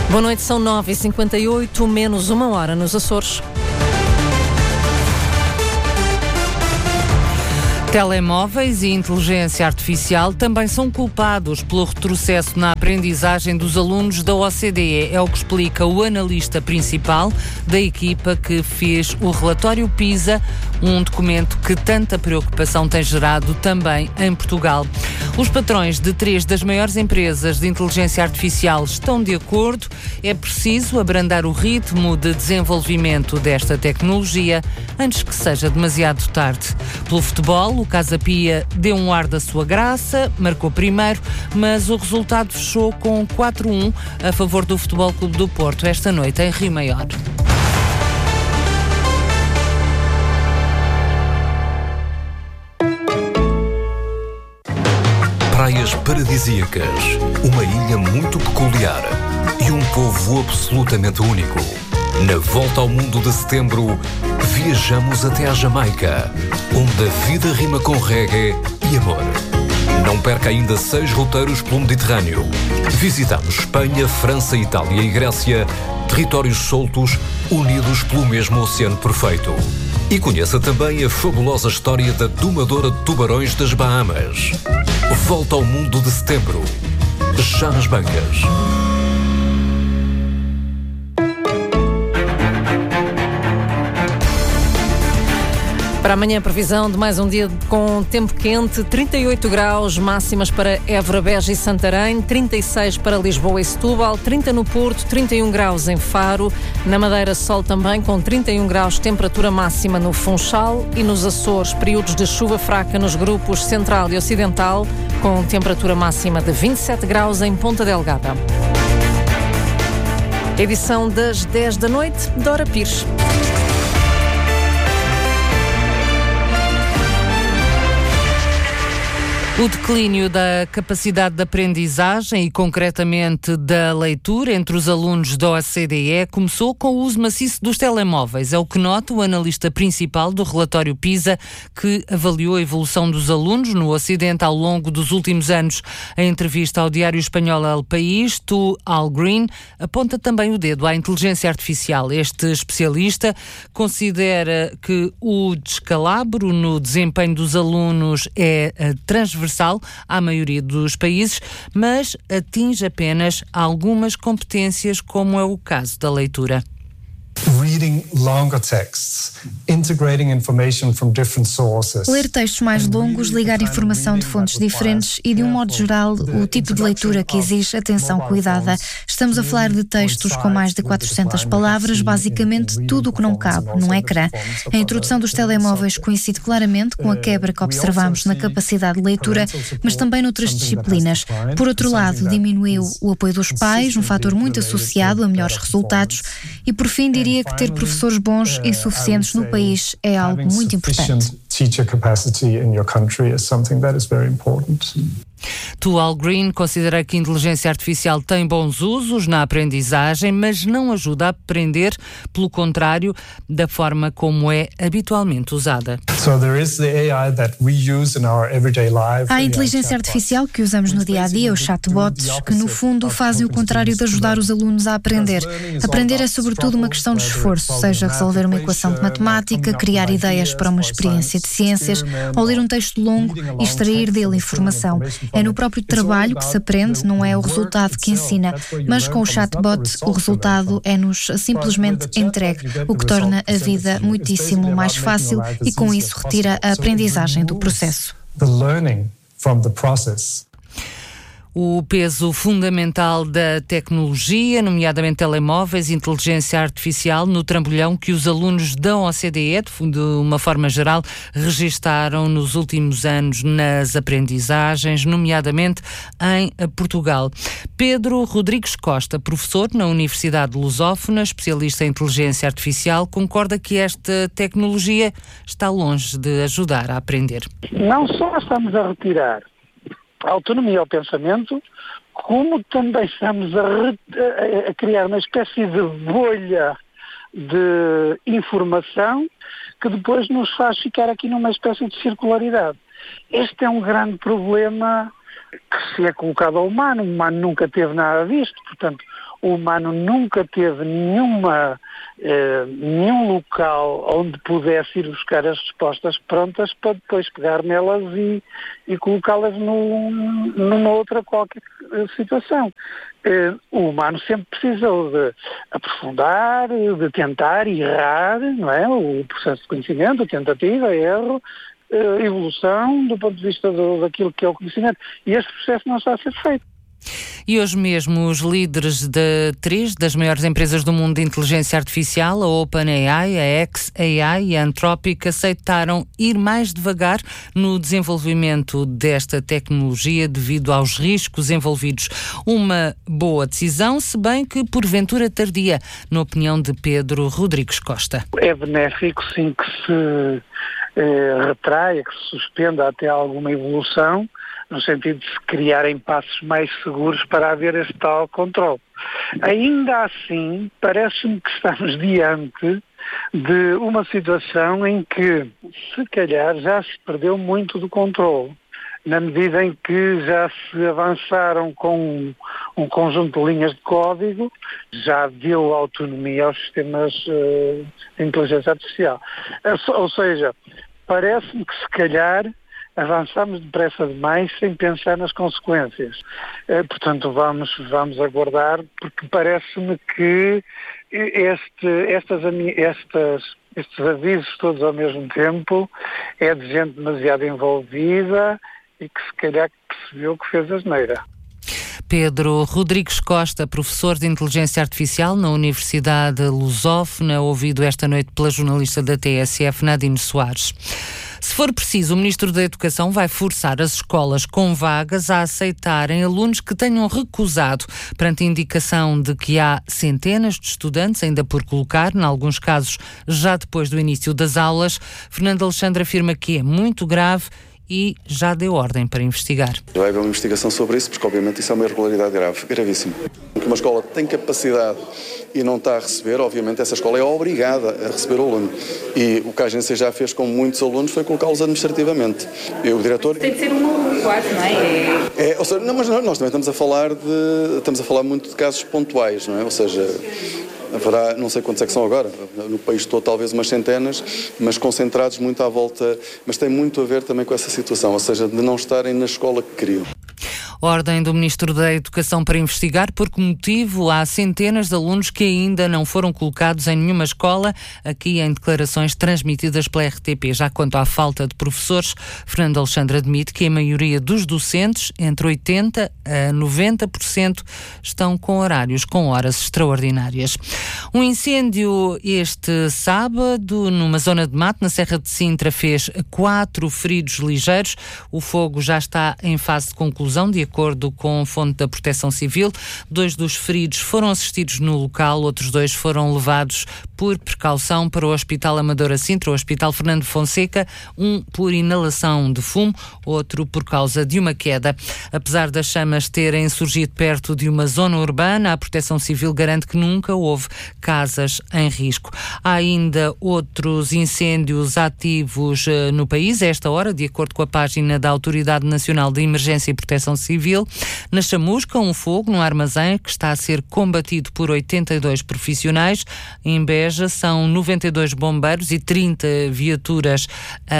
Boa noite, são 9h58, menos uma hora nos Açores. Telemóveis e inteligência artificial também são culpados pelo retrocesso na aprendizagem dos alunos da OCDE. É o que explica o analista principal da equipa que fez o relatório PISA, um documento que tanta preocupação tem gerado também em Portugal. Os patrões de 3 das maiores empresas de inteligência artificial estão de acordo. É preciso abrandar o ritmo de desenvolvimento desta tecnologia antes que seja demasiado tarde. Pelo futebol, o Casa Pia deu um ar da sua graça, marcou primeiro, mas o resultado fechou com 4-1 a favor do Futebol Clube do Porto esta noite em Rio Maior. Praias paradisíacas, uma ilha muito peculiar e um povo absolutamente único. Na volta ao mundo de setembro, viajamos até à Jamaica, onde a vida rima com reggae e amor. Não perca ainda 6 roteiros pelo Mediterrâneo. Visitamos Espanha, França, Itália e Grécia, territórios soltos, unidos pelo mesmo oceano perfeito. E conheça também a fabulosa história da domadora de tubarões das Bahamas. Volta ao mundo de setembro, já nas bancas. Para amanhã, previsão de mais um dia com tempo quente, 38 graus, máximas para Évora, Beja e Santarém, 36 para Lisboa e Setúbal, 30 no Porto, 31 graus em Faro, na Madeira sol também com 31 graus, temperatura máxima no Funchal e nos Açores, períodos de chuva fraca nos grupos Central e Ocidental, com temperatura máxima de 27 graus em Ponta Delgada. Edição das 10 da noite, Dora Pires. O declínio da capacidade de aprendizagem e, concretamente, da leitura entre os alunos da OCDE começou com o uso maciço dos telemóveis. É o que nota o analista principal do relatório PISA, que avaliou a evolução dos alunos no Ocidente ao longo dos últimos anos. Em entrevista ao diário espanhol El País, Tu Al Green aponta também o dedo à inteligência artificial. Este especialista considera que o descalabro no desempenho dos alunos é transversal à maioria dos países, mas atinge apenas algumas competências, como é o caso da leitura. Reading longer texts, integrating information from different sources. Ler textos mais longos, ligar informação de fontes diferentes e, de um modo geral, o tipo de leitura que exige atenção cuidada. Estamos a falar de textos com mais de 400 palavras, basicamente tudo o que não cabe num ecrã. A introdução dos telemóveis coincide claramente com a quebra que observamos na capacidade de leitura, mas também noutras disciplinas. Por outro lado, diminuiu o apoio dos pais, um fator muito associado a melhores resultados, e, por fim, diria que ter professores bons e suficientes no país é algo muito importante. Tu Al Green considera que a inteligência artificial tem bons usos na aprendizagem, mas não ajuda a aprender, pelo contrário, da forma como é habitualmente usada. Há a inteligência artificial que usamos no dia-a-dia, os chatbots, que no fundo fazem o contrário de ajudar os alunos a aprender. Aprender é sobretudo uma questão de esforço, seja resolver uma equação de matemática, criar ideias para uma experiência de ciências, ou ler um texto longo e extrair dele informação. É no próprio trabalho que se aprende, não é o resultado que ensina, mas com o chatbot o resultado é-nos simplesmente entregue, o que torna a vida muitíssimo mais fácil e com isso retira a aprendizagem do processo. O peso fundamental da tecnologia, nomeadamente telemóveis e inteligência artificial, no trambolhão que os alunos da OCDE, de uma forma geral, registaram nos últimos anos nas aprendizagens, nomeadamente em Portugal. Pedro Rodrigues Costa, professor na Universidade Lusófona, especialista em inteligência artificial, concorda que esta tecnologia está longe de ajudar a aprender. Não só estamos a retirar a autonomia ao pensamento, como também estamos a criar uma espécie de bolha de informação que depois nos faz ficar aqui numa espécie de circularidade. Este é um grande problema que se é colocado ao humano. O humano nunca teve nada disto. Portanto, O humano nunca teve nenhum local onde pudesse ir buscar as respostas prontas para depois pegar nelas e colocá-las numa outra qualquer situação. O humano sempre precisou de aprofundar, de tentar, errar, não é? O processo de conhecimento, tentativa, erro, evolução do ponto de vista daquilo que é o conhecimento. E este processo não está a ser feito. E hoje mesmo os líderes de 3 das maiores empresas do mundo de inteligência artificial, a OpenAI, a xAI e a Anthropic, aceitaram ir mais devagar no desenvolvimento desta tecnologia devido aos riscos envolvidos. Uma boa decisão, se bem que porventura tardia, na opinião de Pedro Rodrigues Costa. É benéfico, sim, que se retraia, que se suspenda até alguma evolução, no sentido de se criarem passos mais seguros para haver este tal controle. Ainda assim, parece-me que estamos diante de uma situação em que, se calhar, já se perdeu muito do controle, na medida em que já se avançaram com um conjunto de linhas de código, já deu autonomia aos sistemas de inteligência artificial. Ou seja, parece-me que, se calhar, avançamos depressa demais sem pensar nas consequências. Portanto, vamos aguardar, porque parece-me que estes avisos todos ao mesmo tempo é de gente demasiado envolvida e que se calhar percebeu que fez asneira. Pedro Rodrigues Costa, professor de Inteligência Artificial na Universidade Lusófona, ouvido esta noite pela jornalista da TSF, Nadine Soares. Se for preciso, o Ministro da Educação vai forçar as escolas com vagas a aceitarem alunos que tenham recusado, perante a indicação de que há centenas de estudantes ainda por colocar, em alguns casos já depois do início das aulas. Fernando Alexandre afirma que é muito grave e já deu ordem para investigar. Vai haver uma investigação sobre isso, porque obviamente isso é uma irregularidade gravíssima. Que uma escola tem capacidade e não está a receber, obviamente essa escola é obrigada a receber o aluno. E o que a agência já fez com muitos alunos foi colocá-los administrativamente. O diretor... Tem de ser um aluno, quase, não é? Ou seja, não, mas nós também estamos a falar muito de casos pontuais, não é? Ou seja... Haverá, não sei quantos é que são agora, no país todo talvez umas centenas, mas concentrados muito à volta, mas tem muito a ver também com essa situação, ou seja, de não estarem na escola que queriam. Ordem do Ministro da Educação para investigar por que motivo há centenas de alunos que ainda não foram colocados em nenhuma escola, aqui em declarações transmitidas pela RTP. Já quanto à falta de professores, Fernando Alexandre admite que a maioria dos docentes, entre 80% a 90%, estão com horários com horas extraordinárias. Um incêndio este sábado numa zona de mato na Serra de Sintra fez 4 feridos ligeiros. O fogo já está em fase de conclusão, de acordo com fonte da Proteção Civil. 2 dos feridos foram assistidos no local, outros 2 foram levados por precaução para o Hospital Amadora Sintra, o Hospital Fernando Fonseca, um por inalação de fumo, outro por causa de uma queda. Apesar das chamas terem surgido perto de uma zona urbana, a Proteção Civil garante que nunca houve casas em risco. Há ainda outros incêndios ativos no país, a esta hora, de acordo com a página da Autoridade Nacional de Emergência e Proteção Civil. Na Chamusca, um fogo no armazém que está a ser combatido por 82 profissionais. Em Beja são 92 bombeiros e 30 viaturas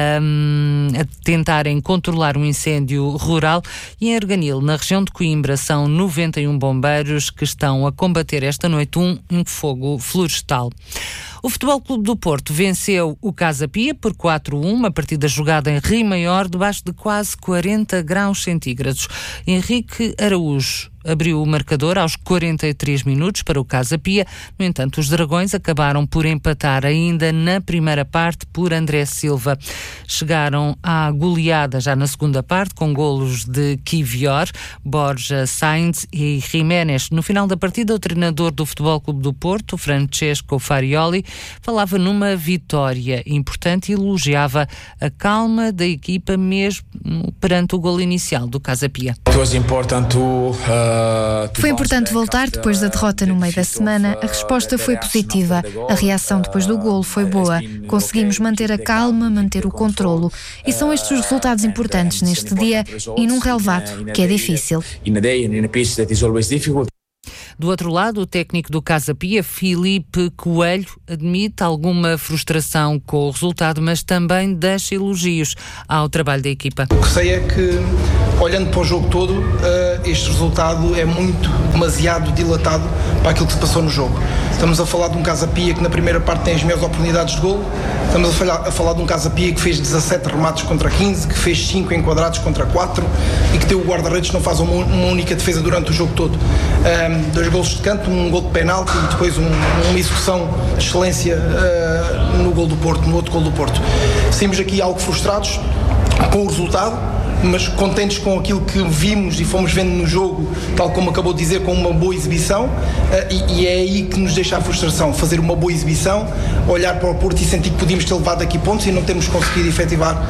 a tentarem controlar um incêndio rural. E em Arganil, na região de Coimbra, são 91 bombeiros que estão a combater esta noite um fogo florestal. O Futebol Clube do Porto venceu o Casa Pia por 4-1, uma partida jogada em Rio Maior, debaixo de quase 40 graus centígrados. Henrique Araújo abriu o marcador aos 43 minutos para o Casa Pia. No entanto, os Dragões acabaram por empatar ainda na primeira parte por André Silva. Chegaram à goleada já na segunda parte, com golos de Kivior, Borja Sainz e Jiménez. No final da partida, o treinador do Futebol Clube do Porto, Francesco Farioli, falava numa vitória importante e elogiava a calma da equipa mesmo perante o golo inicial do Casa Pia. Foi importante voltar depois da derrota no meio da semana. A resposta foi positiva. A reação depois do golo foi boa. Conseguimos manter a calma, manter o controlo. E são estes os resultados importantes neste dia e num relevado que é difícil. Do outro lado, o técnico do Casa Pia, Filipe Coelho, admite alguma frustração com o resultado, mas também deixa elogios ao trabalho da equipa. O que sei é que, olhando para o jogo todo, este resultado é demasiado dilatado para aquilo que se passou no jogo. Estamos a falar de um Casa Pia que na primeira parte tem as melhores oportunidades de golo, estamos a falar de um Casa Pia que fez 17 remates contra 15, que fez 5 enquadrados contra 4 e que tem o guarda-redes que não faz uma única defesa durante o jogo todo. 2 golos de canto, um gol de penalti e depois uma execução de excelência no outro gol do Porto. Saímos aqui algo frustrados com o resultado, mas contentes com aquilo que vimos e fomos vendo no jogo, tal como acabou de dizer, com uma boa exibição, e é aí que nos deixa a frustração, fazer uma boa exibição, olhar para o Porto e sentir que podíamos ter levado aqui pontos e não termos conseguido efetivar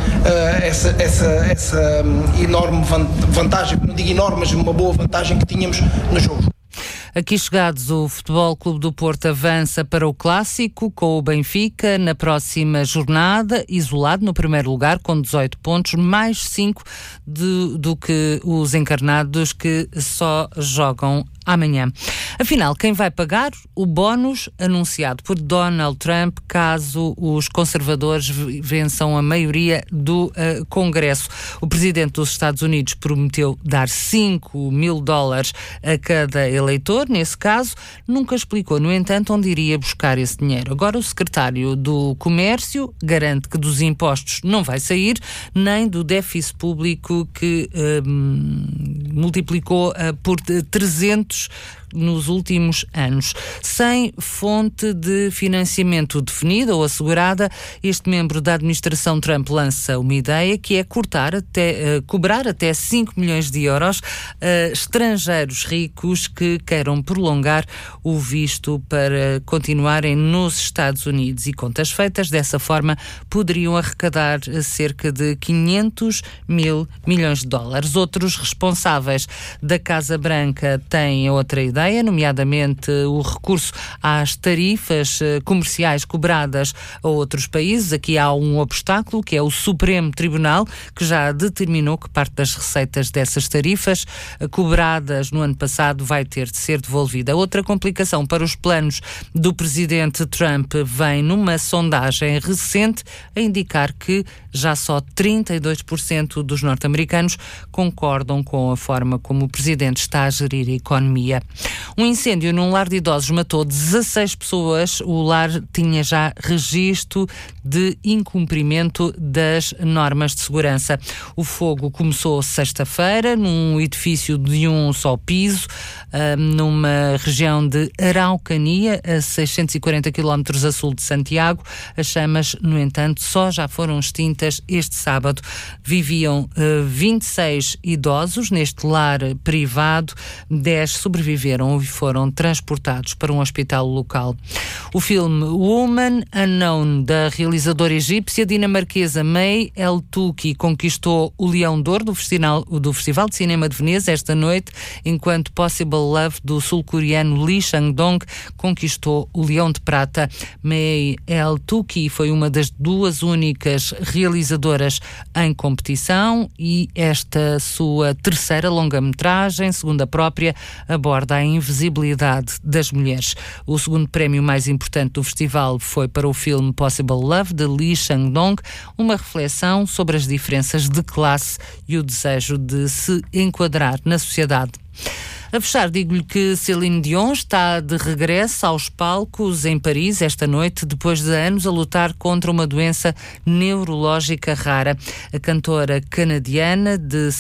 essa enorme vantagem, não digo enorme, mas uma boa vantagem que tínhamos no jogo. Aqui chegados, o Futebol Clube do Porto avança para o Clássico com o Benfica na próxima jornada, isolado no primeiro lugar com 18 pontos, mais 5 do que os encarnados que só jogam amanhã. Afinal, quem vai pagar o bónus anunciado por Donald Trump caso os conservadores vençam a maioria do Congresso? O presidente dos Estados Unidos prometeu dar $5.000 a cada eleitor. Nesse caso, nunca explicou, no entanto, onde iria buscar esse dinheiro. Agora, o secretário do Comércio garante que dos impostos não vai sair, nem do déficit público que multiplicou por 300 nos últimos anos. Sem fonte de financiamento definida ou assegurada, este membro da administração Trump lança uma ideia que é cobrar até 5 milhões de euros a estrangeiros ricos que queiram prolongar o visto para continuarem nos Estados Unidos, e contas feitas dessa forma poderiam arrecadar cerca de 500 mil milhões de dólares. Outros responsáveis da Casa Branca têm outra ideia, nomeadamente o recurso às tarifas comerciais cobradas a outros países. Aqui há um obstáculo, que é o Supremo Tribunal, que já determinou que parte das receitas dessas tarifas cobradas no ano passado vai ter de ser devolvida. Outra complicação para os planos do presidente Trump vem numa sondagem recente a indicar que já só 32% dos norte-americanos concordam com a forma como o presidente está a gerir a economia. Um incêndio num lar de idosos matou 16 pessoas. O lar tinha já registro de incumprimento das normas de segurança. O fogo começou sexta-feira num edifício de um só piso, numa região de Araucania, a 640 km a sul de Santiago. As chamas, no entanto, só já foram extintas este sábado. Viviam 26 idosos neste lar privado. 10 sobreviveram e foram transportados para um hospital local. O filme Woman Unknown, da realizadora egípcia dinamarquesa May El-Touki, conquistou o Leão de Ouro do Festival de Cinema de Veneza esta noite, enquanto Possible Love, do sul-coreano Lee Chang-dong, conquistou o Leão de Prata. May El-Touki foi uma das duas únicas realizadoras em competição, e esta sua terceira longa-metragem, segundo a própria, aborda a invisibilidade das mulheres. O segundo prémio mais importante do festival foi para o filme Possible Love, de Lee Chang-dong, uma reflexão sobre as diferenças de classe e o desejo de se enquadrar na sociedade. A fechar, digo-lhe que Céline Dion está de regresso aos palcos em Paris esta noite, depois de anos a lutar contra uma doença neurológica rara. A cantora canadiana de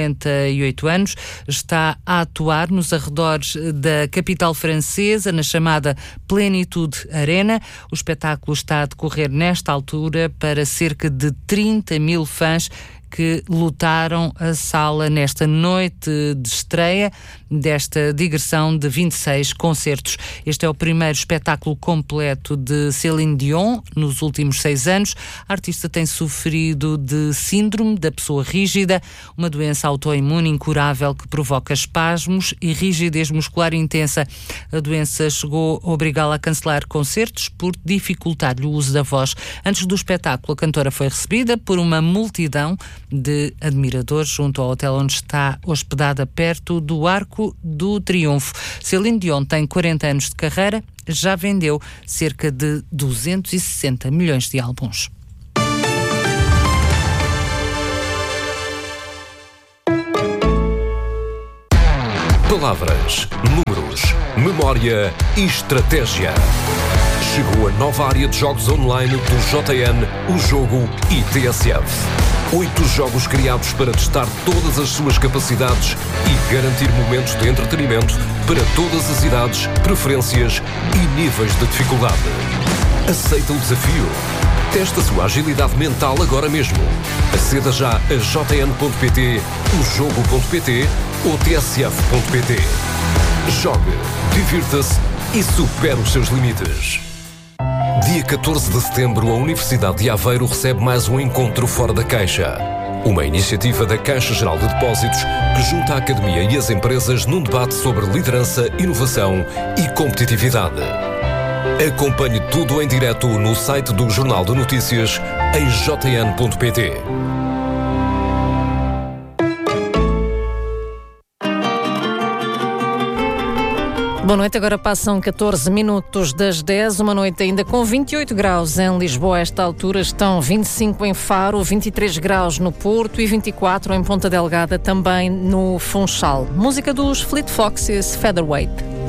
58 anos está a atuar nos arredores da capital francesa, na chamada Plenitude Arena. O espetáculo está a decorrer nesta altura para cerca de 30 mil fãs que lotaram a sala nesta noite de estreia desta digressão de 26 concertos. Este é o primeiro espetáculo completo de Céline Dion nos últimos 6 anos. A artista tem sofrido de síndrome da pessoa rígida, uma doença autoimune incurável que provoca espasmos e rigidez muscular intensa. A doença chegou a obrigá-la a cancelar concertos por dificultar-lhe o uso da voz. Antes do espetáculo, a cantora foi recebida por uma multidão de admiradores junto ao hotel onde está hospedada, perto do Arco Arco do Triunfo. Céline Dion tem 40 anos de carreira, já vendeu cerca de 260 milhões de álbuns. Palavras, números, memória e estratégia. Chegou a nova área de jogos online do JN, o Jogo e TSF. 8 jogos criados para testar todas as suas capacidades e garantir momentos de entretenimento para todas as idades, preferências e níveis de dificuldade. Aceita o desafio? Testa a sua agilidade mental agora mesmo. Aceda já a jn.pt, ojogo.pt ou tsf.pt. Jogue, divirta-se e supere os seus limites. Dia 14 de setembro, a Universidade de Aveiro recebe mais um Encontro Fora da Caixa. Uma iniciativa da Caixa Geral de Depósitos que junta a Academia e as empresas num debate sobre liderança, inovação e competitividade. Acompanhe tudo em direto no site do Jornal de Notícias em jn.pt. Boa noite, agora passam 14 minutos das 10, uma noite ainda com 28 graus em Lisboa. A esta altura estão 25 em Faro, 23 graus no Porto e 24 em Ponta Delgada, também no Funchal. Música dos Fleet Foxes, Featherweight.